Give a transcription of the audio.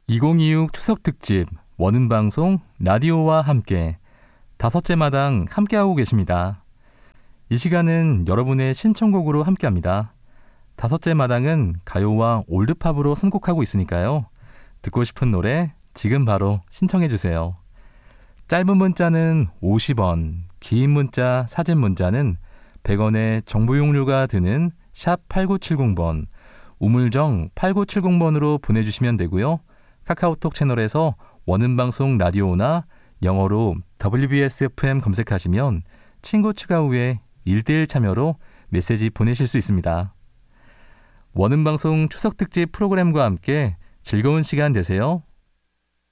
2026 추석특집 원음방송 라디오와 함께 5째 마당 함께하고 계십니다. 이 시간은 여러분의 신청곡으로 함께합니다. 5째 마당은 가요와 올드팝으로 선곡하고 있으니까요. 듣고 싶은 노래 지금 바로 신청해주세요. 짧은 문자는 50원, 긴 문자, 사진 문자는 100원의 정보 용료가 드는 샵 8970번, 우물정 8970번으로 보내주시면 되고요. 카카오톡 채널에서 원음방송 라디오나 영어로 WBSFM 검색하시면 친구 추가 후에 1대1 참여로 메시지 보내실 수 있습니다. 원음방송 추석특집 프로그램과 함께 즐거운 시간 되세요.